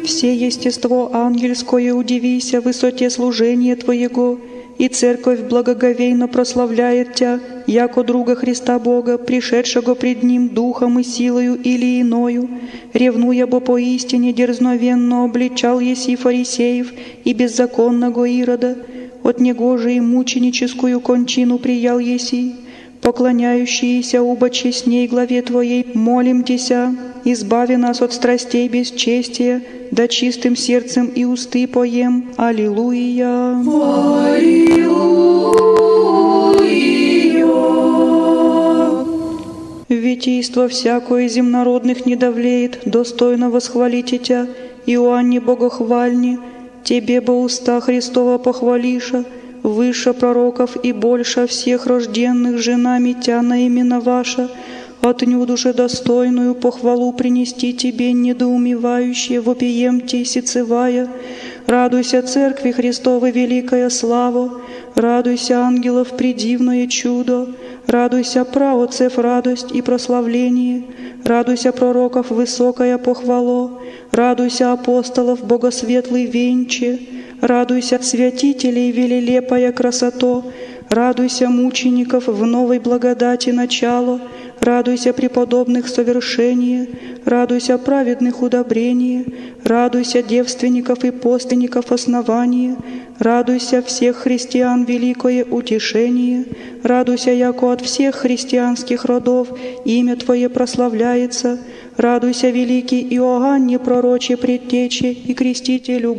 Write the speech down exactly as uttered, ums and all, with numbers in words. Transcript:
Все естество ангельское удивися высоте служения Твоего, и Церковь благоговейно прославляет Тя, яко друга Христа Бога, пришедшего пред Ним духом и силою или иною, ревнуя бо поистине дерзновенно обличал еси фарисеев и беззаконного Ирода, от него же и мученическую кончину приял еси. Поклоняющиеся убо честней главе Твоей, молим Тися, избави нас от страстей бесчестия, да чистым сердцем и усты поем. Аллилуйя! Аллилуйя! Витийство всякое земнородных не давлеет, достойно восхвалите Тя, Иоанне Богохвальне, Тебе бо уста Христова похвалиша, выше пророков и больше всех рожденных женами Тя наименоваша, отнюдь же достойную похвалу принести Тебе недоумевающие вопием Ти сицевая. Радуйся, Церкви Христовой великая слава, радуйся, ангелов предивное чудо, радуйся, праотцев радость и прославление, радуйся, пророков высокая похвало, радуйся, апостолов богосветлый венче, радуйся, святителей велелепая красото, радуйся, мучеников в новой благодати начало, радуйся, преподобных совершение, радуйся, праведных удобрение, радуйся, девственников и постленников основание, радуйся, всех христиан великое утешение, радуйся, яко от всех христианских родов имя Твое прославляется, радуйся, великий Иоанне пророче предтече и крестителю